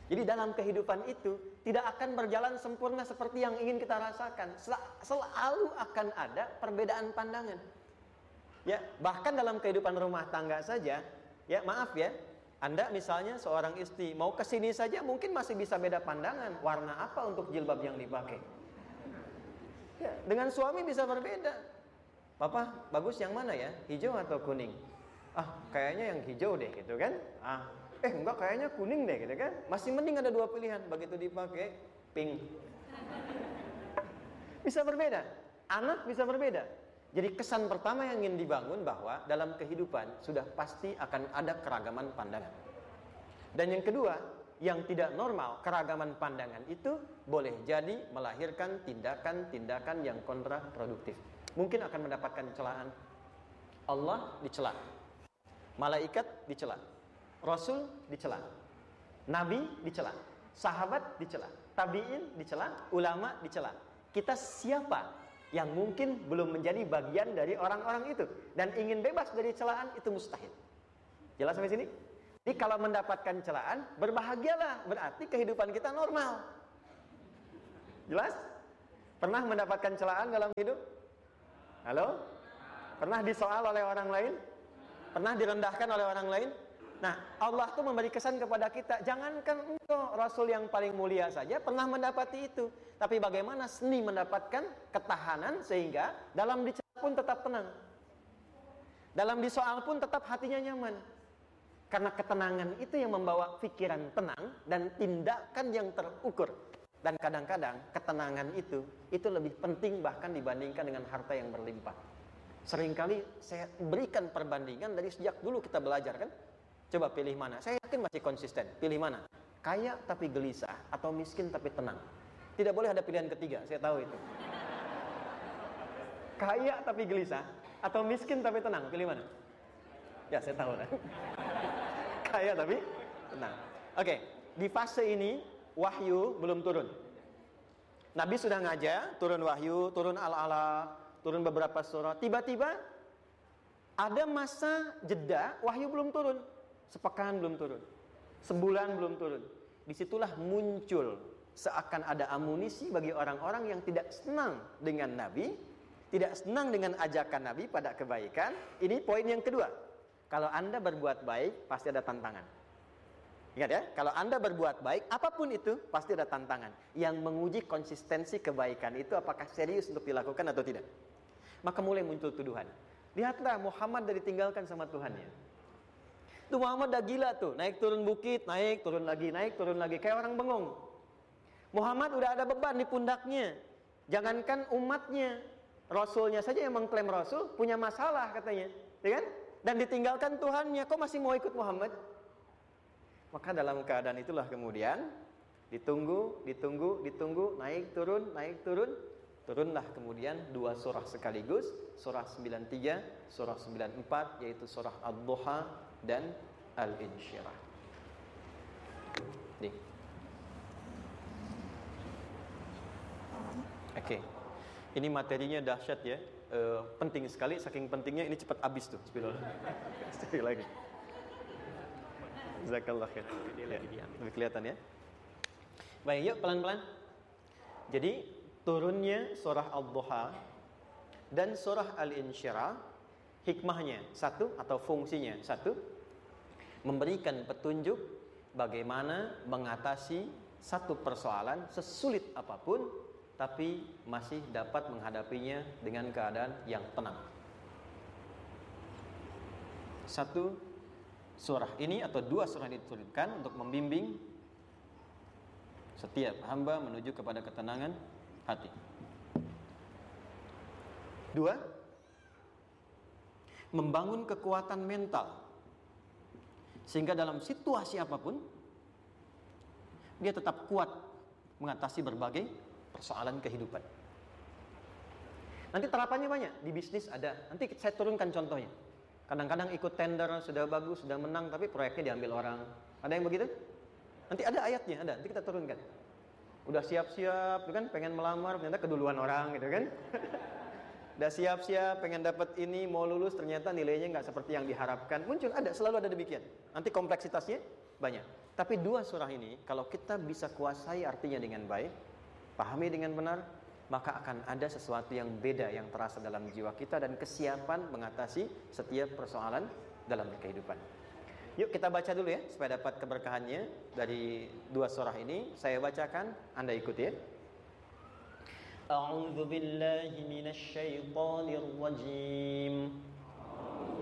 Jadi dalam kehidupan itu tidak akan berjalan sempurna seperti yang ingin kita rasakan. Selalu akan ada perbedaan pandangan. Ya, bahkan dalam kehidupan rumah tangga saja, ya maaf ya, Anda misalnya seorang istri mau ke sini saja mungkin masih bisa beda pandangan. Warna apa untuk jilbab yang dipakai? Ya, dengan suami bisa berbeda. Papa, bagus yang mana ya? Hijau atau kuning? Ah, kayaknya yang hijau deh gitu kan. Enggak, kayaknya kuning deh gitu kan. Masih mending ada dua pilihan. Begitu dipakai pink. Bisa berbeda. Anak bisa berbeda. Jadi kesan pertama yang ingin dibangun bahwa dalam kehidupan sudah pasti akan ada keragaman pandangan. Dan yang kedua, yang tidak normal, keragaman pandangan itu boleh jadi melahirkan tindakan-tindakan yang kontraproduktif. Mungkin akan mendapatkan celaan. Allah dicela, malaikat dicela, Rasul dicela, Nabi dicela, sahabat dicela, tabi'in dicela, ulama dicela. Kita siapa yang mungkin belum menjadi bagian dari orang-orang itu dan ingin bebas dari celaan? Itu mustahil. Jelas sampai sini? Jadi kalau mendapatkan celaan, berbahagialah, berarti kehidupan kita normal. Jelas? Pernah mendapatkan celaan dalam hidup? Halo? Pernah disoal oleh orang lain? Pernah direndahkan oleh orang lain? Nah, Allah tuh memberi kesan kepada kita, jangankan engkau, Rasul yang paling mulia saja pernah mendapati itu. Tapi bagaimana seni mendapatkan ketahanan sehingga dalam dicela pun tetap tenang, dalam disoal pun tetap hatinya nyaman. Karena ketenangan itu yang membawa pikiran tenang dan tindakan yang terukur. Dan kadang-kadang ketenangan itu lebih penting bahkan dibandingkan dengan harta yang berlimpah. Seringkali saya berikan perbandingan dari sejak dulu kita belajar kan. Coba pilih mana? Saya yakin masih konsisten. Pilih mana? Kaya tapi gelisah atau miskin tapi tenang? Tidak boleh ada pilihan ketiga, saya tahu itu. Kaya tapi gelisah atau miskin tapi tenang? Pilih mana? Ya, saya tahu kan. Kaya tapi tenang. Oke, di fase ini wahyu belum turun. Nabi sudah ngajar, turun wahyu, turun al-ala, turun beberapa surah. Tiba-tiba ada masa jeda, wahyu belum turun. Sepekan belum turun, sebulan belum turun. Disitulah muncul seakan ada amunisi bagi orang-orang yang tidak senang dengan Nabi, tidak senang dengan ajakan Nabi pada kebaikan. Ini poin yang kedua. Kalau Anda berbuat baik, pasti ada tantangan. Ingat ya, kalau Anda berbuat baik, apapun itu, pasti ada tantangan yang menguji konsistensi kebaikan itu apakah serius untuk dilakukan atau tidak. Maka mulai muncul tuduhan. Lihatlah Muhammad dari ditinggalkan sama Tuhannya. Tuh Muhammad dah gila tuh, naik turun bukit, naik turun lagi, kayak orang bengong. Muhammad udah ada beban di pundaknya. Jangankan umatnya, Rasulnya saja yang mengklaim Rasul punya masalah katanya, ya kan? Dan ditinggalkan Tuhannya, kok masih mau ikut Muhammad? Maka dalam keadaan itulah kemudian ditunggu, naik turun. Turunlah kemudian dua surah sekaligus, surah 93, surah 94, yaitu surah Ad-Duha dan Al-Insyirah. Nih. Oke. Ini materinya dahsyat ya. Penting sekali, saking pentingnya ini cepat habis tuh. Bismillah. Sekali lagi. Jazakallah khair. Lebih kelihatan ya. Baik, yuk pelan-pelan. Jadi turunnya surah Ad-Duha dan surah Al-Insyirah, hikmahnya satu atau fungsinya satu, memberikan petunjuk bagaimana mengatasi satu persoalan sesulit apapun, tapi masih dapat menghadapinya dengan keadaan yang tenang. Satu surah ini atau dua surah diturunkan untuk membimbing setiap hamba menuju kepada ketenangan hati. Dua, membangun kekuatan mental sehingga dalam situasi apapun dia tetap kuat mengatasi berbagai persoalan kehidupan. Nanti terapannya banyak, di bisnis ada. Nanti saya turunkan contohnya. Kadang-kadang ikut tender, sudah bagus, sudah menang, tapi proyeknya diambil orang. Ada yang begitu? Nanti ada ayatnya, ada. Nanti kita turunkan. Udah siap-siap, kan? Pengen melamar, ternyata keduluan orang, gitu kan? Udah siap-siap, pengen dapat ini, mau lulus, ternyata nilainya nggak seperti yang diharapkan. Muncul, ada, selalu ada demikian. Nanti kompleksitasnya banyak. Tapi dua surah ini kalau kita bisa kuasai artinya dengan baik, pahami dengan benar, maka akan ada sesuatu yang beda yang terasa dalam jiwa kita dan kesiapan mengatasi setiap persoalan dalam kehidupan. Yuk kita baca dulu ya supaya dapat keberkahannya dari dua surah ini. Saya bacakan, Anda ikuti ya. A'udzu billahi minasy syaithanir rajim.